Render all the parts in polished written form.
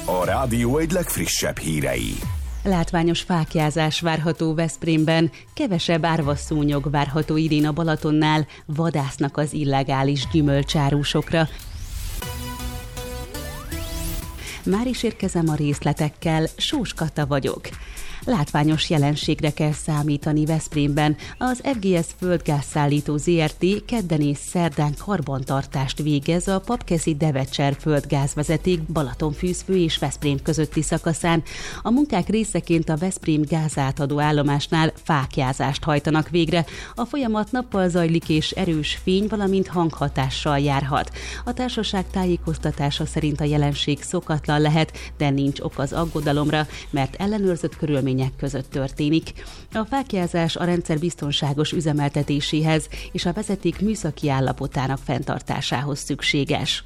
A rádió egy legfrissebb hírei. Látványos fáklyázás várható Veszprémben, kevesebb árvaszúnyog várható idén a Balatonnál, vadásznak az illegális gyümölcsárusokra. Már is érkezem a részletekkel, Sós Kata vagyok. Látványos jelenségre kell számítani Veszprémben. Az FGS Földgázszállító Zrt. Kedden és szerdán karbantartást végez a Papkeszi Devecser földgázvezeték Balatonfűzfő és Veszprém közötti szakaszán. A munkák részeként a Veszprém gázátadó állomásnál fáklyázást hajtanak végre. A folyamat nappal zajlik és erős fény, valamint hanghatással járhat. A társaság tájékoztatása szerint a jelenség szokatlan lehet, de nincs ok az aggodalomra, mert ellenőrzött körülmények között történik. A fáklyázás a rendszer biztonságos üzemeltetéséhez és a vezeték műszaki állapotának fenntartásához szükséges.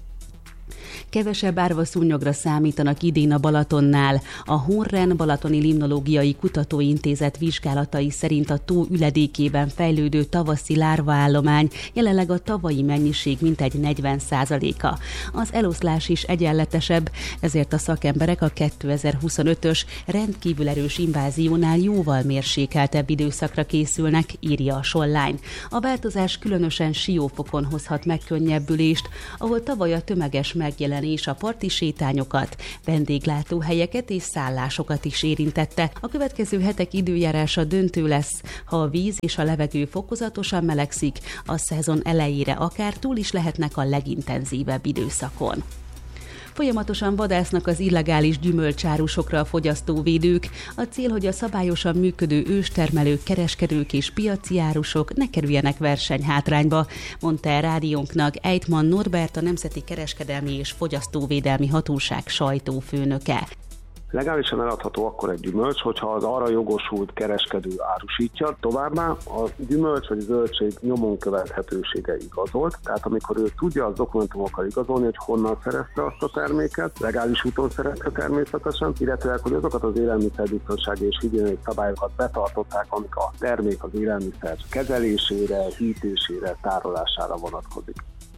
Kevesebb árvaszúnyogra számítanak idén a Balatonnál. A Honren Balatoni Limnológiai Kutatóintézet vizsgálatai szerint a tó üledékében fejlődő tavaszi lárvaállomány jelenleg a tavalyi mennyiség mintegy 40%-a. Az eloszlás is egyenletesebb, ezért a szakemberek a 2025-ös rendkívül erős inváziónál jóval mérsékeltebb időszakra készülnek, írja a Online. A változás különösen Siófokon hozhat megkönnyebbülést, ahol tavaly a tömeges megjelenés a parti sétányokat, vendéglátóhelyeket és szállásokat is érintette. A következő hetek időjárása döntő lesz. Ha a víz és a levegő fokozatosan melegszik, a szezon elejére akár túl is lehetnek a legintenzívebb időszakon. Folyamatosan vadásznak az illegális gyümölcsárusokra a fogyasztóvédők. A cél, hogy a szabályosan működő őstermelők, kereskedők és piaci árusok ne kerüljenek versenyhátrányba, mondta el rádiónknak Ejtman Norbert, a Nemzeti Kereskedelmi és Fogyasztóvédelmi Hatóság sajtófőnöke. Legálisan eladható akkor egy gyümölcs, hogyha az arra jogosult kereskedő árusítja. Továbbá a gyümölcs vagy zöldség nyomon követhetősége igazolt, tehát amikor ő tudja az dokumentumokkal igazolni, hogy honnan szerezte azt a terméket, legális úton szerezte természetesen, illetve hogy azokat az élelmiszerbiztonsági és higiéniai szabályokat betartották, amik a termék az élelmiszer kezelésére, hűtésére, tárolására vonatkozik.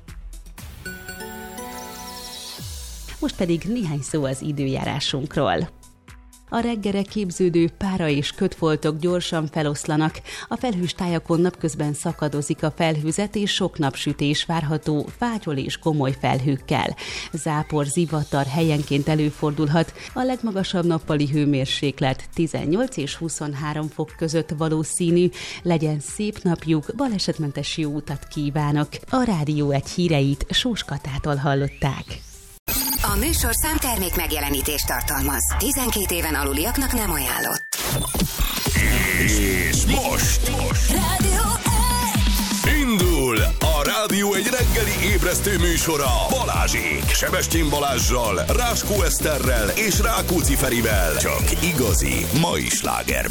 Most pedig néhány szó az időjárásunkról. A reggelre képződő pára és kötfoltok gyorsan feloszlanak, a felhős tájakon napközben szakadozik a felhőzet és sok napsütés várható fátyol és gomoly felhőkkel. Zápor, zivatar helyenként előfordulhat, a legmagasabb nappali hőmérséklet 18 és 23 fok között valószínű. Legyen szép napjuk, balesetmentes jó utat kívánok! A Rádió egy híreit Sós Katától hallották. A műsorszám termék megjelenítést tartalmaz. 12 éven aluliaknak nem ajánlott. És most Rádió indul a Rádió egy reggeli ébresztő műsora Balázsék. Sebestyén Balázssal, Ráskó Eszterrel és Rákóczi Ferivel. Csak igazi mai slágerműsor.